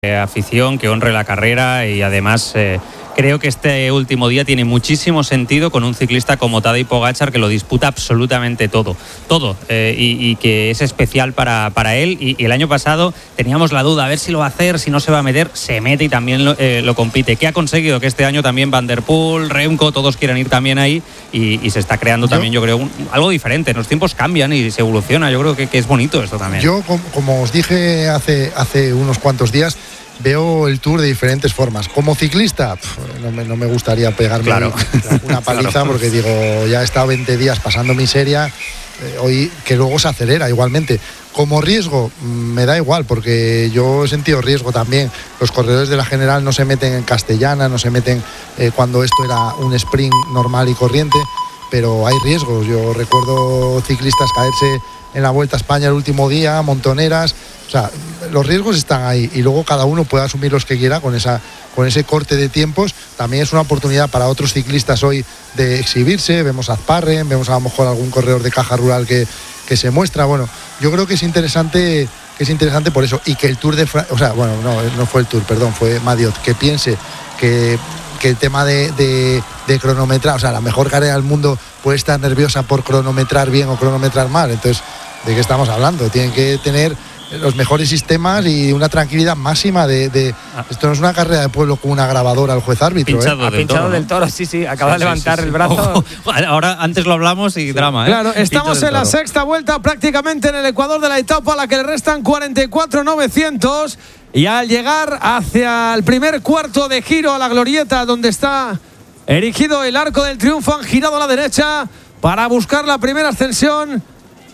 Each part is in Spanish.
afición, que honre la carrera y además creo que este último día tiene muchísimo sentido con un ciclista como Tadej Pogačar, que lo disputa absolutamente todo y que es especial para él y el año pasado teníamos la duda a ver si lo va a hacer, si no se va a meter, se mete y también lo compite. ¿Qué ha conseguido? Que este año también Van der Poel, Remco, todos quieran ir también ahí y se está creando también, yo creo, algo diferente. Los tiempos cambian y se evoluciona, yo creo que es bonito esto también. Yo, como os dije hace unos cuantos días, veo el Tour de diferentes formas. Como ciclista, no me gustaría pegarme una paliza, porque digo, ya he estado 20 días pasando miseria, hoy que luego se acelera igualmente. Como riesgo, me da igual, porque yo he sentido riesgo también. Los corredores de la general no se meten en Castellana, no se meten cuando esto era un sprint normal y corriente, pero hay riesgos. Yo recuerdo ciclistas caerse en la Vuelta a España el último día, montoneras. O sea, los riesgos están ahí y luego cada uno puede asumir los que quiera con ese corte de tiempos. También es una oportunidad para otros ciclistas hoy de exhibirse. Vemos a Azparren, vemos a lo mejor algún corredor de Caja Rural que se muestra. Bueno, yo creo que es interesante por eso. Y que el Tour de Francia, o sea, bueno, no fue el Tour, perdón, fue Mayotte, que piense que el tema de cronometrar, o sea, la mejor carrera del mundo puede estar nerviosa por cronometrar bien o cronometrar mal. Entonces, ¿de qué estamos hablando? Tienen que tener los mejores sistemas y una tranquilidad máxima esto no es una carrera de pueblo con una grabadora al juez árbitro. Pinchado del toro, sí, acaba de levantar el brazo. Ojo. Ahora, antes lo hablamos y drama, Claro, estamos en la sexta vuelta, prácticamente en el ecuador de la etapa, a la que le restan 44.900, y al llegar hacia el primer cuarto de giro a la glorieta donde está erigido el Arco del Triunfo, han girado a la derecha para buscar la primera ascensión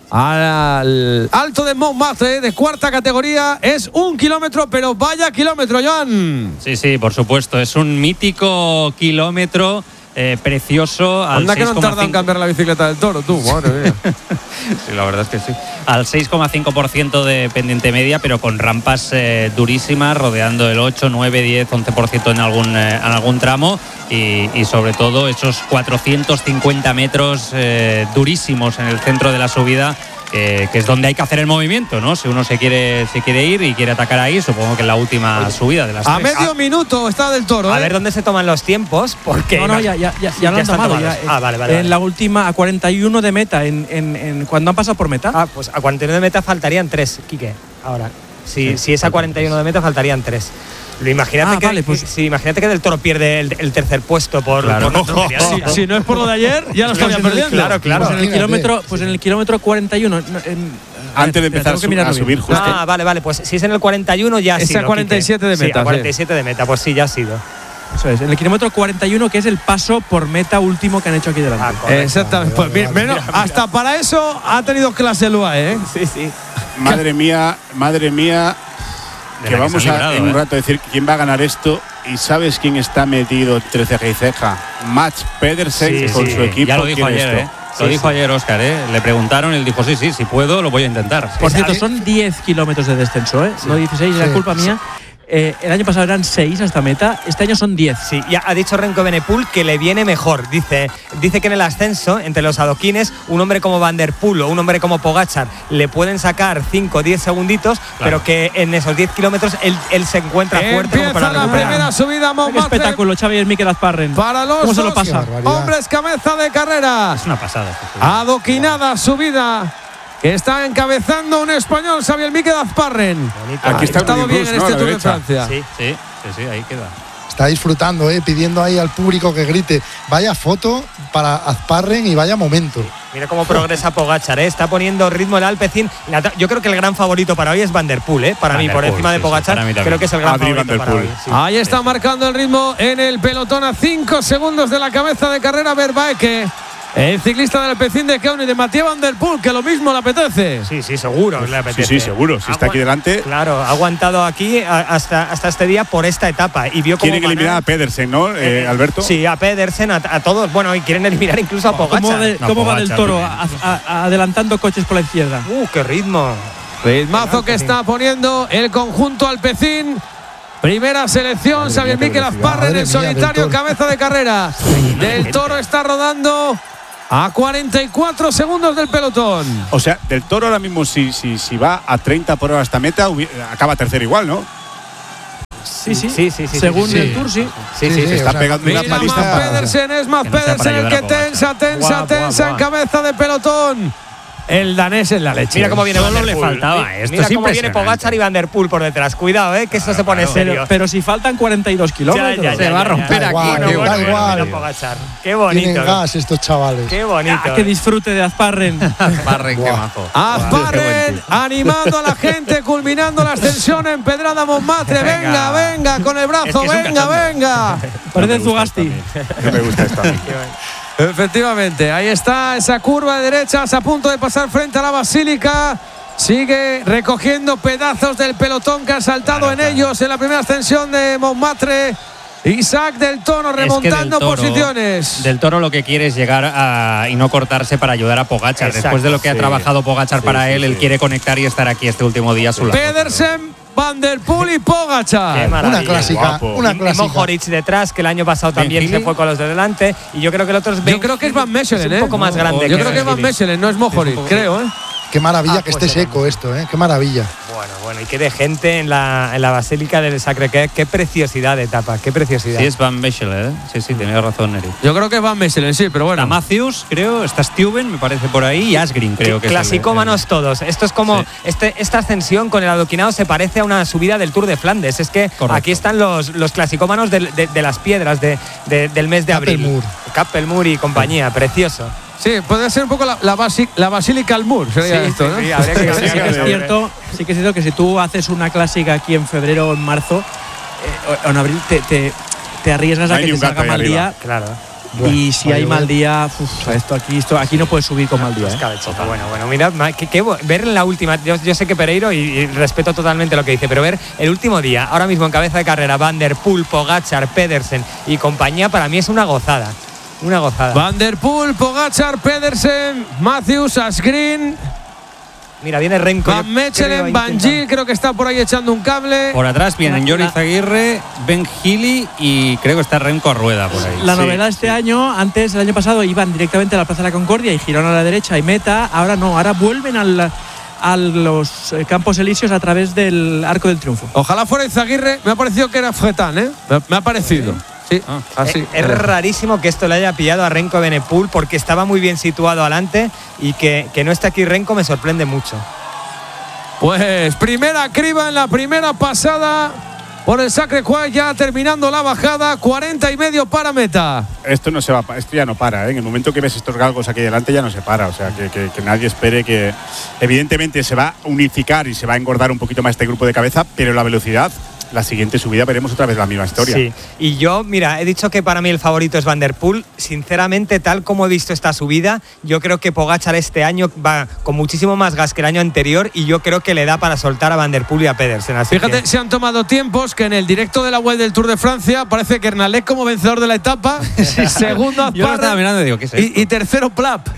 al Alto de Montmartre, de cuarta categoría. Es 1 kilómetro, pero vaya kilómetro, Joan. Sí, por supuesto, es un mítico kilómetro precioso. Anda que no tarda en cambiar la bicicleta del Toro, tú, madre mía. Sí, la verdad es que sí. Al 6,5% de pendiente media, pero con rampas durísimas, rodeando el 8, 9, 10, 11% en algún tramo y sobre todo esos 450 metros durísimos en el centro de la subida, que es donde hay que hacer el movimiento, ¿no? Si uno se quiere ir y quiere atacar ahí, supongo que en la última subida de las a 3. medio minuto está del Toro. A ver dónde se toman los tiempos, porque no, ya lo han tomado. Vale. En la última, a 41 de meta, cuando han pasado por meta. Pues a 41 de meta faltarían 3, Quique. Ahora, si es a 41 de meta, faltarían 3. Imagínate que del Toro pierde el tercer puesto por si no es por lo de ayer, ya lo estaría perdiendo. Claro. Pues en el kilómetro 41. Antes de empezar a subir justo. Vale, pues si es en el 41 ya ha sido. Es a 47 de meta. Sí, a 47 de meta, pues sí, ya ha sido. Eso es, en el kilómetro 41, que es el paso por meta último que han hecho aquí delante. Exactamente. Pues mira. Hasta para eso ha tenido clase el UAE, ¿eh? Sí. Madre mía. Que vamos en un rato a decir quién va a ganar esto. ¿Y sabes quién está metido entre ceja y ceja? Mats Pedersen con su equipo. Ya lo dijo ayer, Lo dijo ayer Óscar, Le preguntaron y él dijo, sí, si puedo, lo voy a intentar. Por cierto, son 10 kilómetros de descenso, no 16, es culpa mía. El año pasado eran 6 hasta meta, este año son 10. Sí, ya ha dicho Remco Evenepoel que le viene mejor. Dice que en el ascenso, entre los adoquines, un hombre como Van der Poel o un hombre como Pogačar le pueden sacar 5 o 10 segunditos, pero que en esos 10 kilómetros él se encuentra fuerte como para recuperar. La primera subida a Montmartre. Qué espectáculo, Xavi Mikel Azparren. Para los ¿Cómo se lo pasa? Hombres cabeza de carrera. Es una pasada. Adoquinada subida que está encabezando un español, Xavier Mikel Azparren. Aquí está estado bien en este Tour de Francia. Sí, ahí queda. Está disfrutando, pidiendo ahí al público que grite. Vaya foto para Azparren y vaya momento. Mira cómo progresa Pogačar, está poniendo ritmo el Alpecin. Yo creo que el gran favorito para hoy es Van der Poel, para mí, por encima de Pogačar. Creo que es el gran favorito para hoy. Sí. Ahí está marcando el ritmo en el pelotón a 5 segundos de la cabeza de carrera Vervaeke. El ciclista del Alpecin de Keune, de Mathieu Van der Poel, que lo mismo le apetece. Sí, seguro le apetece. Sí, seguro. Si está aquí delante. Claro, ha aguantado aquí hasta este día por esta etapa. Y vio cómo quieren eliminar a Pedersen, ¿no, Alberto? Sí, a Pedersen, a todos. Bueno, y quieren eliminar incluso a Pogačar. ¿Cómo va del Toro adelantando coches por la izquierda? ¡Qué ritmo! Ritmazo que está poniendo el conjunto Alpecin. Primera selección, Xavier Mikel Azparren en solitario, cabeza de carrera. Del Toro está rodando a 44 segundos del pelotón. O sea, del Toro ahora mismo, si va a 30 por hora hasta meta, acaba tercero igual, ¿no? Sí. Según el Tour, sí. Sí, se está pegando una paliza. Mads Pedersen, es Mads Pedersen el que tensa en cabeza de pelotón. El danés en la leche. Mira cómo viene Solo Van der le Poel. faltaba esto. Mira es cómo viene impresionante. Pogačar y Van der Poel por detrás. Cuidado, que esto se pone serio. Pero si faltan 42 kilómetros. Se va a romper Da aquí. igual, da igual. Mira Pogačar. Qué Tienen bonito. gas estos chavales. Qué bonito. Que disfrute de Azparren. Barren, qué majo. Azparren animando a la gente, culminando la ascensión en Pedrada Montmartre. Venga, con el brazo, Es que es un venga. Parece Zugasti. No me gusta esto a mí. Efectivamente, ahí está esa curva de derechas a punto de pasar frente a la Basílica. Sigue recogiendo pedazos del pelotón que ha saltado en ellos en la primera ascensión de Montmartre. Isaac del Toro remontando posiciones. Del Toro lo que quiere es llegar y no cortarse para ayudar a Pogačar. Exacto, Después de lo que ha trabajado Pogačar para él, él quiere conectar y estar aquí este último día a su lado. Pedersen, Van der Poel y Pogačar. Qué maravilla. Una clásica, guapo. una Y clásica. Mohoric detrás, que el año pasado también Gili. se fue con los de delante. Y yo creo que el otro es Yo creo que es Van Mechelen, un poco más grande. Yo creo que es Van Mechelen, no es Mohoric, creo, Qué maravilla que pues esté seco esto, qué maravilla. Bueno, y qué de gente en la Basílica del Sacré-Cœur. Qué preciosidad de etapa, qué preciosidad. Sí, es Van Mechelen, Sí, tienes razón, Eric. Yo creo que es Van Mechelen, sí, pero bueno. Está Matthews, creo, está Stuyven, me parece por ahí, y Asgreen, creo que es Clasicómanos todos. Esto es como esta ascensión con el adoquinado se parece a una subida del Tour de Flandes. Es que Correcto. aquí están los clasicómanos de las piedras del mes de abril. Kappelmoor. Kappelmoor y compañía, precioso. Sí, puede ser un poco la Basílica al Mur, sería esto, ¿no? habría que Sí que cambiar. es cierto que si tú haces una clásica aquí en febrero o en marzo o en abril, te arriesgas No a hay que ni te un gato salga ahí mal arriba. día. Claro. Y si hay mal día, aquí no puedes subir con mal día. Bueno, mira, ver en la última, yo sé que Pereiro y respeto totalmente lo que dice, pero ver el último día, ahora mismo en cabeza de carrera, Van der Poel, Pogačar, Pedersen y compañía, para mí es una gozada. Una gozada. Van der Poel, Pogačar, Pedersen, Matthews, Asgreen, Mira, viene Renko. Van Mechelen, Van Gil, creo que está por ahí echando un cable. Por atrás vienen Joris Aguirre, Ben Gili y creo que está Renko a rueda por ahí. La novedad este año, antes, el año pasado, iban directamente a la Plaza de la Concordia y giraron a la derecha y meta. Ahora no, ahora vuelven a los Campos Elíseos a través del Arco del Triunfo. Ojalá fuera Izaguirre, me ha parecido que era Fretán, ¿eh? Me ha parecido. Sí, así. Es rarísimo que esto le haya pillado a Renko Evenepoel porque estaba muy bien situado adelante y que no esté aquí Renko me sorprende mucho. Pues primera criba en la primera pasada por el Sacré-Cœur, ya terminando la bajada, 40 y medio para meta. Esto no se va, esto ya no para, En el momento que ves estos galgos aquí delante ya no se para, o sea que nadie espere que evidentemente se va a unificar y se va a engordar un poquito más este grupo de cabeza, pero la velocidad, la siguiente subida veremos otra vez la misma historia. Sí, y yo, mira, he dicho que para mí el favorito es Van der Poel. Sinceramente, tal como he visto esta subida, yo creo que Pogačar este año va con muchísimo más gas que el año anterior y yo creo que le da para soltar a Van der Poel y a Pedersen. Así Fíjate, que se han tomado tiempos que en el directo de la web del Tour de Francia aparece Kernalek como vencedor de la etapa, segundo Yo lo estaba Azparren mirando y digo, ¿qué es esto? y tercero Plap.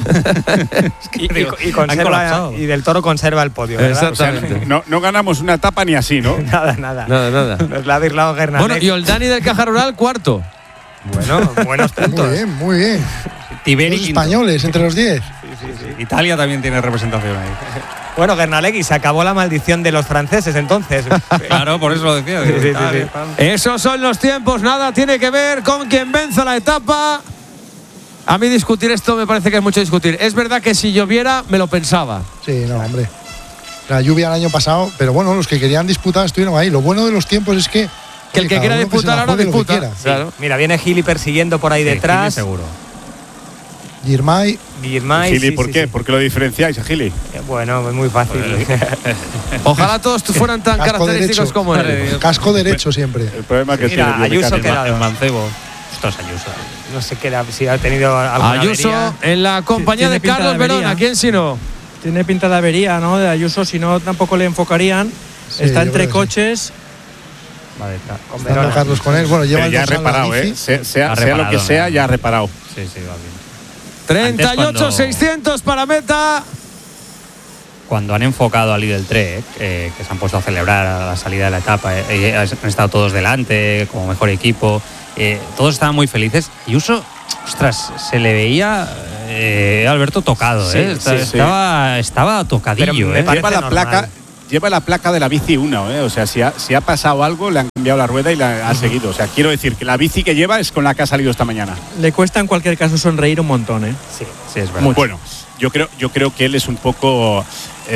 y conserva, y del Toro conserva el podio, ¿verdad? Exactamente. No ganamos una etapa ni así, ¿no? Nada. Nada. Nos la ha birlado Gernalek. Bueno, y Oldani del Caja Rural, cuarto. Bueno, buenos puntos. Muy bien. Tiberi, Los quinto. españoles entre los 10. Italia también tiene representación ahí. Bueno, Gernalek, y se acabó la maldición de los franceses entonces. Claro, por eso lo decía. digo, Sí. Italia, Esos son los tiempos, nada tiene que ver con quien venza la etapa. A mí discutir esto me parece que es mucho discutir. Es verdad que si lloviera me lo pensaba. Sí, no, hombre. La lluvia el año pasado, pero bueno, los que querían disputar estuvieron ahí. Lo bueno de los tiempos es que el que cada quiera uno que se disputar la ahora juegue lo que disputa. quiera. Claro. Mira, viene Gili persiguiendo por ahí Sí, detrás. Gili seguro. Girmay, Girmay, Gili, sí, ¿por sí, qué? sí. ¿Por qué lo diferenciáis a Gili? Bueno, es muy fácil. Ojalá todos fueran tan casco característicos derecho. como él. Casco derecho siempre. El problema que Mira, tiene Ayuso biomecánico. queda- El mancebo. Esto es Ayuso. No sé qué, si ha tenido alguna Ayuso avería. en la compañía Tiene de pinta de Carlos avería. Verón. ¿A quién si no? Tiene pinta de avería, ¿no? De Ayuso, si no tampoco le enfocarían. Sí, Está yo entre creo que sí. coches. Vale, está. Con Estando Verona. Carlos con él. Bueno, lleva Pero el ya ha dorsal a la reparado, bici. Sea Ha lo que reparado, sea, ¿no? ya ha reparado. Sí, va bien. 38-600 para meta. Cuando han enfocado a Lidl Trek, que se han puesto a celebrar a la salida de la etapa, han estado todos delante, como mejor equipo, todos estaban muy felices. Y Ayuso, ostras, se le veía Alberto tocado, Sí, sí, estaba tocadillo. Pero me parece Lleva la normal. placa. lleva la placa de la bici 1, o sea, si ha pasado algo, le han cambiado la rueda y la ha seguido. O sea, quiero decir que la bici que lleva es con la que ha salido esta mañana. Le cuesta en cualquier caso sonreír un montón, ¿eh? Sí, es verdad. Mucho. Bueno, yo creo que él es un poco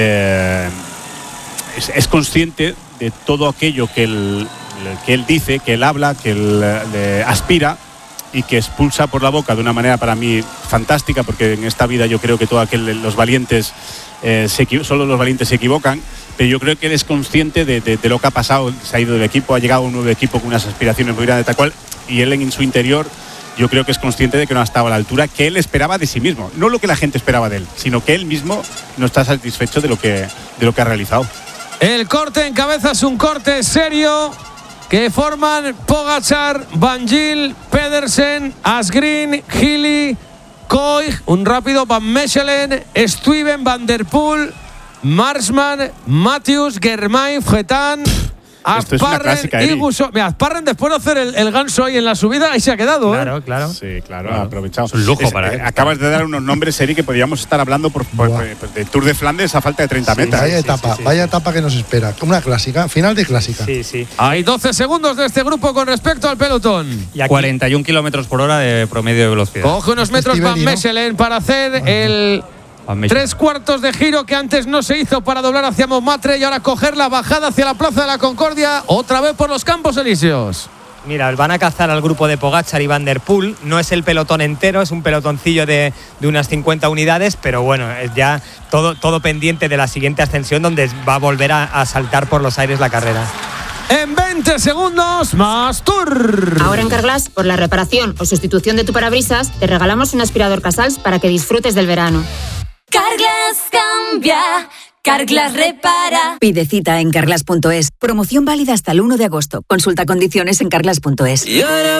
es consciente de todo aquello que él dice, que él habla, que él aspira y que expulsa por la boca de una manera para mí fantástica, porque en esta vida yo creo que los valientes solo los valientes se equivocan, pero yo creo que él es consciente de lo que ha pasado. Se ha ido del equipo, ha llegado a un nuevo equipo con unas aspiraciones muy grandes tal cual, y él en su interior yo creo que es consciente de que no ha estado a la altura que él esperaba de sí mismo, no lo que la gente esperaba de él, sino que él mismo no está satisfecho de lo que ha realizado. El corte en cabeza es un corte serio que forman Pogačar, Van Gil, Pedersen, Asgreen, Healy, Koig, un rápido Van Mechelen, Stuyven, Van der Poel, Marsman, Matthews, Germain, Fetán, Asparren y Gusó. Mira, Asparren después de hacer el ganso ahí en la subida, ahí se ha quedado. Claro. Sí, claro, ha aprovechado. Es un lujo para él. Acabas de dar unos nombres, Eri, que podríamos estar hablando de Tour de Flandes a falta de 30 metros. Vaya etapa que nos espera. Una clásica, final de clásica. Sí. Hay 12 segundos de este grupo con respecto al pelotón. Y aquí, 41 kilómetros por hora de promedio de velocidad. Coge unos metros Van Mechelen para hacer el 3/4 de giro que antes no se hizo para doblar hacia Montmartre y ahora coger la bajada hacia la Plaza de la Concordia, otra vez por los Campos Elíseos. mira, van a cazar al grupo de Pogačar y Van der Poel. No es el pelotón entero, es un pelotoncillo de unas 50 unidades, pero bueno, es ya todo pendiente de la siguiente ascensión, donde va a volver a saltar por los aires la carrera. En 20 segundos, más Tour. Ahora en Carglass, por la reparación o sustitución de tu parabrisas, te regalamos un aspirador Casals para que disfrutes del verano. Carglass cambia, Carglass repara. Pide cita en carglass.es. Promoción válida hasta el 1 de agosto. Consulta condiciones en carglass.es.